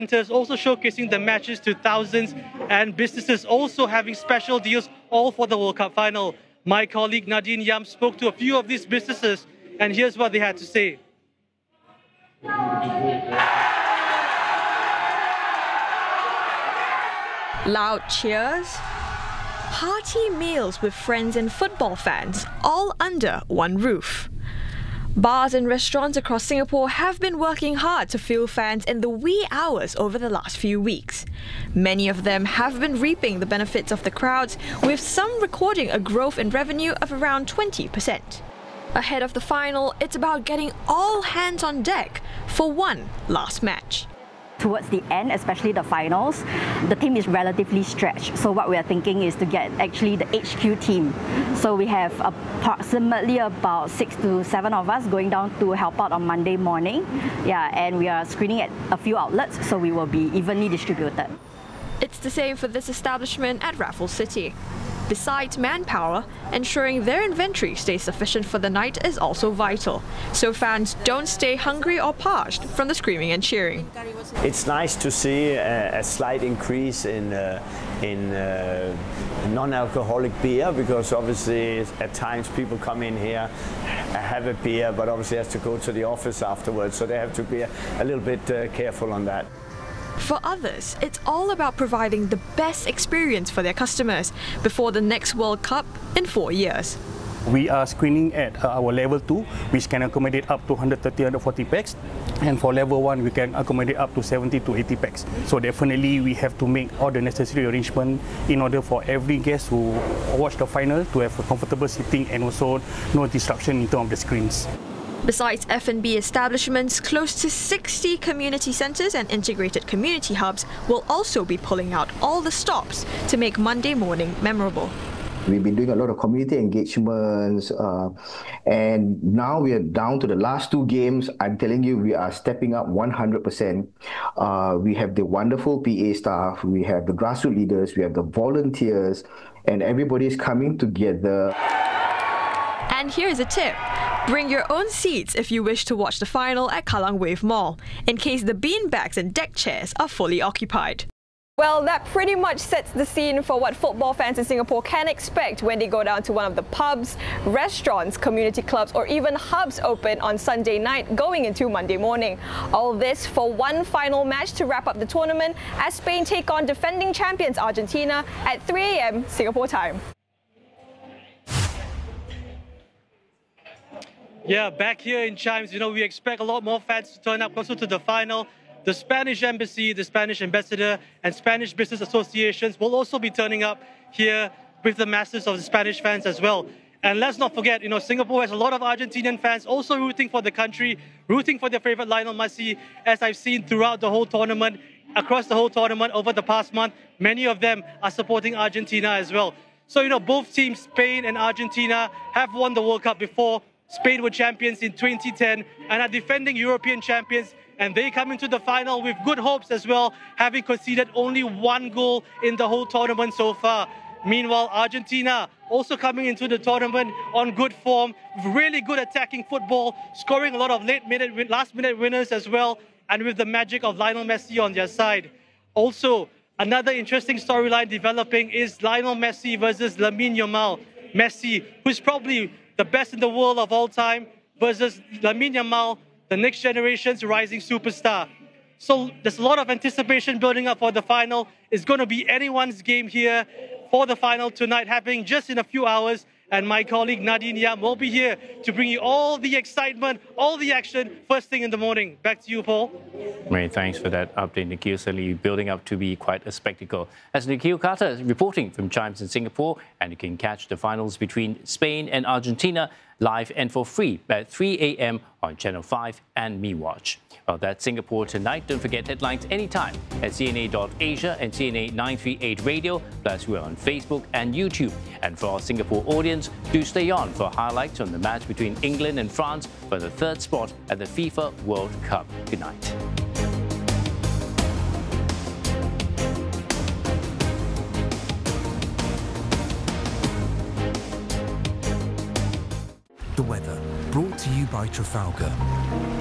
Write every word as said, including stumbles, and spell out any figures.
centers also showcasing the matches to thousands, and businesses also having special deals all for the World Cup final. My colleague Nadine Yam spoke to a few of these businesses, and here's what they had to say. Loud cheers, hearty meals with friends and football fans, all under one roof. Bars and restaurants across Singapore have been working hard to fill fans in the wee hours over the last few weeks. Many of them have been reaping the benefits of the crowds, with some recording a growth in revenue of around twenty percent. Ahead of the final, it's about getting all hands on deck for one last match. Towards the end, especially the finals, the team is relatively stretched. So what we are thinking is to get actually the H Q team. So we have approximately about six to seven of us going down to help out on Monday morning. Yeah, and we are screening at a few outlets, so we will be evenly distributed. It's the same for this establishment at Raffles City. Besides manpower, ensuring their inventory stays sufficient for the night is also vital, so fans don't stay hungry or parched from the screaming and cheering. It's nice to see a, a slight increase in uh, in uh, non-alcoholic beer, because obviously at times people come in here, have a beer, but obviously has to go to the office afterwards, so they have to be a, a little bit uh, careful on that. For others, it's all about providing the best experience for their customers before the next World Cup in four years. We are screening at uh, our level two, which can accommodate up to one hundred thirty to one hundred forty packs, and for level one, we can accommodate up to seventy to eighty packs. So definitely we have to make all the necessary arrangements in order for every guest who watch the final to have a comfortable sitting and also no disruption in terms of the screens. Besides F and B establishments, close to sixty community centres and integrated community hubs will also be pulling out all the stops to make Monday morning memorable. We've been doing a lot of community engagements, uh, and now we are down to the last two games. I'm telling you, we are stepping up one hundred percent. Uh, we have the wonderful P A staff, we have the grassroots leaders, we have the volunteers, and everybody is coming together. And here's a tip. Bring your own seats if you wish to watch the final at Kallang Wave Mall, in case the beanbags and deck chairs are fully occupied. Well, that pretty much sets the scene for what football fans in Singapore can expect when they go down to one of the pubs, restaurants, community clubs, or even hubs open on Sunday night going into Monday morning. All this for one final match to wrap up the tournament as Spain take on defending champions Argentina at three A M Singapore time. Yeah, back here in Chimes, you know, we expect a lot more fans to turn up closer to the final. The Spanish Embassy, the Spanish Ambassador, and Spanish business associations will also be turning up here with the masses of the Spanish fans as well. And let's not forget, you know, Singapore has a lot of Argentinian fans also rooting for the country, rooting for their favorite Lionel Messi, as I've seen throughout the whole tournament, across the whole tournament over the past month. Many of them are supporting Argentina as well. So, you know, both teams, Spain and Argentina, have won the World Cup before. Spain were champions in twenty ten and are defending European champions, and they come into the final with good hopes as well, having conceded only one goal in the whole tournament so far. Meanwhile, Argentina also coming into the tournament on good form, with really good attacking football, scoring a lot of late minute, last minute winners as well, and with the magic of Lionel Messi on their side. Also, another interesting storyline developing is Lionel Messi versus Lamine Yamal. Messi, who's probably the best in the world of all time, versus Lamine Yamal, the next generation's rising superstar. So there's a lot of anticipation building up for the final. It's going to be anyone's game here for the final tonight, happening just in a few hours. And my colleague Nadine Yam will be here to bring you all the excitement, all the action, first thing in the morning. Back to you, Paul. Many thanks for that update, Nikhil. Certainly building up to be quite a spectacle. As Nikhil Carter reporting from Chimes in Singapore, and you can catch the finals between Spain and Argentina live and for free at three A M on Channel five and MeWatch. Well, that's Singapore tonight. Don't forget headlines anytime at C N A dot Asia and C N A nine three eight Radio. Plus, we're on Facebook and YouTube. And for our Singapore audience, do stay on for highlights on the match between England and France for the third spot at the FIFA World Cup. Good night. The weather, brought to you by Trafalgar.